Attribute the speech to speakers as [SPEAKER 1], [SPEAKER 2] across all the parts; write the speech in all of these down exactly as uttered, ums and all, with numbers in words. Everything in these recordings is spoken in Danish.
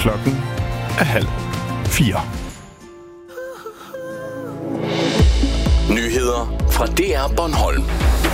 [SPEAKER 1] Klokken er halv fire.
[SPEAKER 2] Nyheder fra D R Bornholm.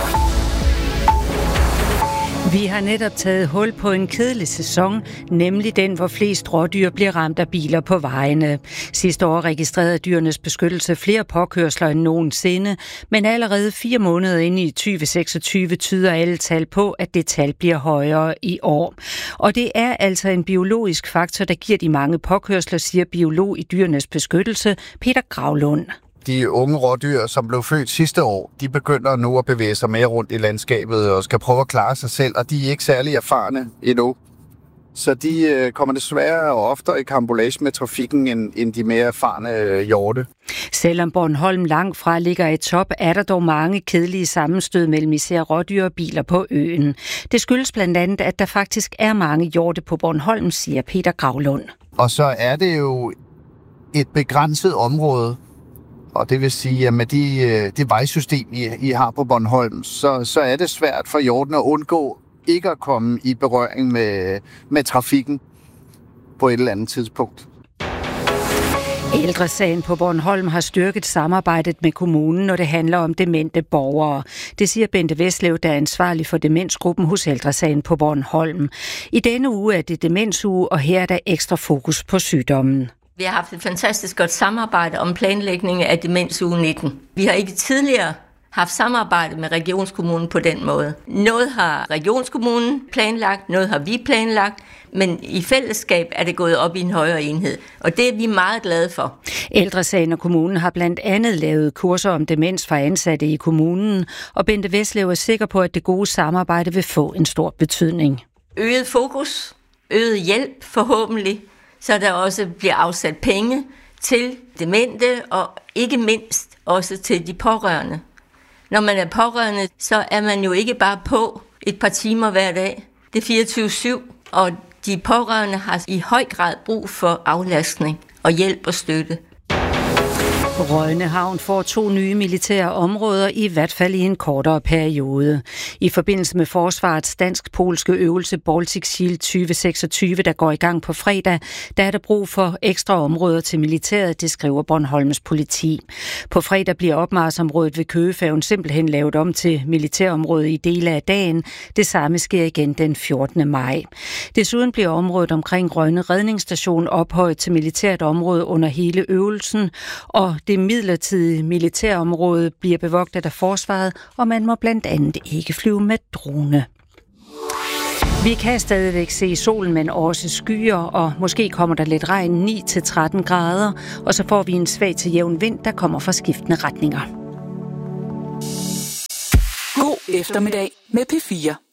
[SPEAKER 3] Vi har netop taget hul på en kedelig sæson, nemlig den, hvor flest rådyr bliver ramt af biler på vejene. Sidste år registrerede Dyrenes Beskyttelse flere påkørsler end nogensinde, men allerede fire måneder inde i tyve seksogtyve tyder alle tal på, at det tal bliver højere i år. Og det er altså en biologisk faktor, der giver de mange påkørsler, siger biolog i Dyrenes Beskyttelse, Peter Gravlund.
[SPEAKER 4] De unge rådyr, som blev født sidste år, de begynder nu at bevæge sig mere rundt i landskabet og skal prøve at klare sig selv, og de er ikke særlig erfarne endnu. Så de kommer desværre oftere i karambolage med trafikken end, end de mere erfarne hjorte.
[SPEAKER 3] Selvom Bornholm langt fra ligger i top, er der dog mange kedelige sammenstød mellem især rådyr og biler på øen. Det skyldes blandt andet, at der faktisk er mange hjorte på Bornholm, siger Peter Gravlund.
[SPEAKER 4] Og så er det jo et begrænset område. Og det vil sige, at med de, det vejsystem, I, I har på Bornholm, så, så er det svært for hjorten at undgå ikke at komme i berøring med, med trafikken på et eller andet tidspunkt.
[SPEAKER 3] Ældresagen på Bornholm har styrket samarbejdet med kommunen, når det handler om demente borgere. Det siger Bente Vestlev, der er ansvarlig for demensgruppen hos Ældresagen på Bornholm. I denne uge er det demensuge, og her er der ekstra fokus på sygdommen.
[SPEAKER 5] Vi har haft et fantastisk godt samarbejde om planlægning af demensuge nitten. Vi har ikke tidligere haft samarbejde med regionskommunen på den måde. Noget har regionskommunen planlagt, noget har vi planlagt, men i fællesskab er det gået op i en højere enhed, og det er vi meget glade for.
[SPEAKER 3] Ældresagen og kommunen har blandt andet lavet kurser om demens for ansatte i kommunen, og Bente Vestlev er sikker på, at det gode samarbejde vil få en stor betydning.
[SPEAKER 5] Øget fokus, øget hjælp forhåbentlig, så der også bliver afsat penge til demente og ikke mindst også til de pårørende. Når man er pårørende, så er man jo ikke bare på et par timer hver dag. Det er fireogtyve syv, og de pårørende har i høj grad brug for aflastning og hjælp og støtte.
[SPEAKER 3] Rønne Havn får to nye militære områder, i hvert fald i en kortere periode. I forbindelse med forsvarets dansk-polske øvelse Baltic Shield tyve seksogtyve, der går i gang på fredag, der er der brug for ekstra områder til militæret, det skriver Bornholms politi. På fredag bliver opmarchområdet ved Køgefærgen simpelthen lavet om til militærområde i dele af dagen. Det samme sker igen den fjortende maj. Desuden bliver området omkring Rønne Redningsstation ophøjet til militært område under hele øvelsen, og det midlertidige militærområde bliver bevogtet af forsvaret, og man må blandt andet ikke flyve med drone. Vi kan stadigvæk se solen, men også skyer, og måske kommer der lidt regn ni til tretten grader, og så får vi en svag til jævn vind, der kommer fra skiftende retninger.
[SPEAKER 6] God eftermiddag med P fire.